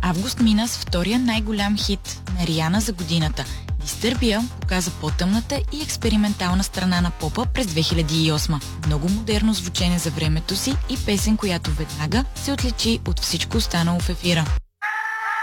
Август мина с втория най-голям хит на Риана за годината. Disturbia показа по-тъмната и експериментална страна на попа през 2008. Много модерно звучене за времето си и песен, която веднага се отличи от всичко останало в ефира.